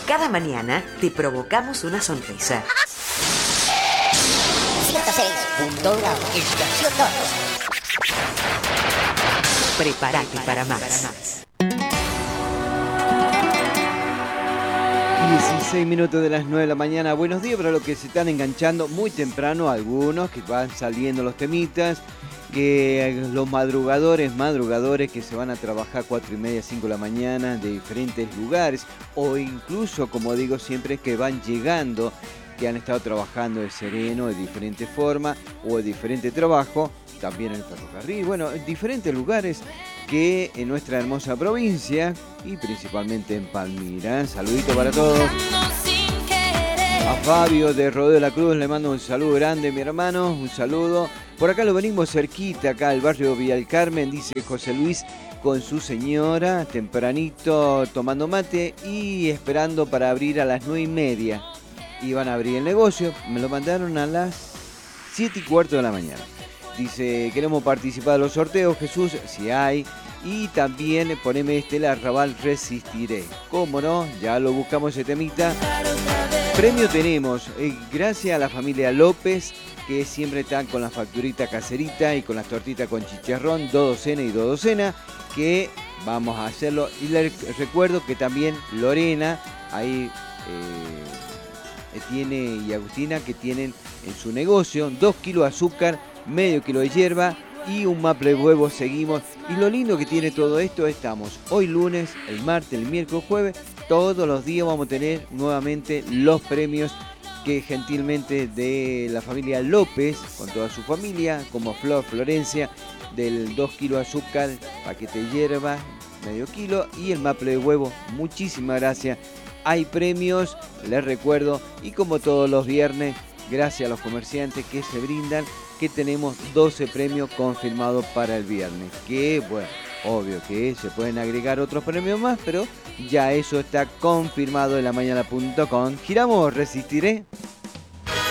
Cada mañana te provocamos una sonrisa. 106.1 Estación 2. Prepárate para más. 16 minutos de las 9 de la mañana. Buenos días para los que se están enganchando muy temprano, algunos que van saliendo los temitas, que los madrugadores que se van a trabajar 4:30, 5 de la mañana de diferentes lugares, o incluso, como digo siempre, que van llegando, que han estado trabajando de sereno de diferente forma o de diferente trabajo, también en el ferrocarril, bueno, en diferentes lugares que en nuestra hermosa provincia y principalmente en Palmira. Saludito para todos. A Fabio de Rodeo de la Cruz le mando un saludo grande, mi hermano, un saludo. Por acá lo venimos cerquita, acá al barrio Villa del Carmen, dice José Luis, con su señora, tempranito tomando mate y esperando para abrir a las 9:30. Iban a abrir el negocio, me lo mandaron a las 7:15 de la mañana. Dice, queremos participar de los sorteos, Jesús, si hay. Y también poneme el Arrabal Resistiré. ¿Cómo no? Ya lo buscamos ese temita. Premio tenemos, gracias a la familia López, que siempre están con la facturita caserita y con las tortitas con chicharrón, 2 docenas y 2 docenas, que vamos a hacerlo. Y les recuerdo que también Lorena, ahí tiene, y Agustina, que tienen en su negocio 2 kilos de azúcar, medio kilo de hierba y un maple de huevo. Seguimos. Y lo lindo que tiene todo esto, estamos hoy lunes, el martes, el miércoles, jueves, todos los días vamos a tener nuevamente los premios que gentilmente de la familia López, con toda su familia, como Florencia, del 2 kilos de azúcar, paquete de hierba, medio kilo, y el maple de huevo. Muchísimas gracias. Hay premios, les recuerdo, y como todos los viernes, gracias a los comerciantes que se brindan, que tenemos 12 premios confirmados para el viernes. Que, bueno, obvio que se pueden agregar otros premios más, pero ya eso está confirmado en lamañana.com. Giramos, resistiré.